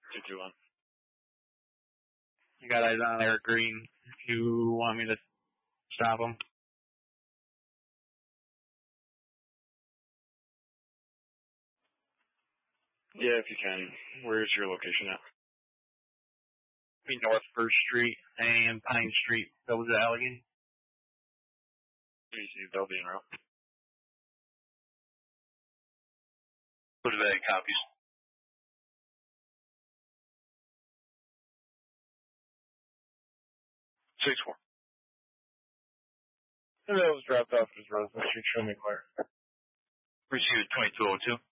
221. You got eyes on Eric Green. You want me to stop him? Yeah, if you can. Where's your location at? North 1st Street and Pine Street, Village of Allegheny. Easy, they'll be en route. What are they copies? Six 4. And that was dropped off at his residence. Show me clear. Received 2202.